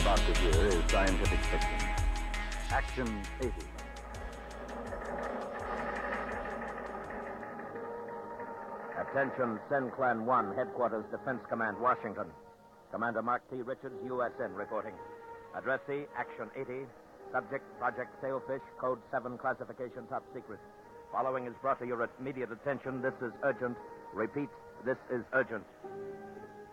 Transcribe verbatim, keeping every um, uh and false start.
about to hear is scientific fiction. Action eighty. Attention, SenClan one, Headquarters, Defense Command, Washington. Commander Mark T. Richards, U S N, reporting. Addressee, Action eighty. Subject, Project Sailfish, Code seven, classification top secret. Following is brought to your immediate attention. This is urgent. Repeat, this is urgent.